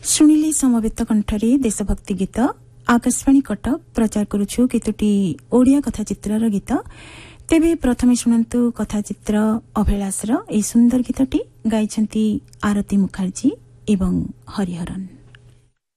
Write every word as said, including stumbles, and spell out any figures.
शुणिले समवेत कंठरे देशभक्ति गीत आकाशवाणी कटक प्रचार करुछु केतोटी ओडिया कथाचित्रर गीत। तेबे प्रथमे शुणन्तु कथाचित्र अभिलाषर ए सुंदर गीतटी गाइछन्ती आरती मुखर्जी एवं हरिहरन।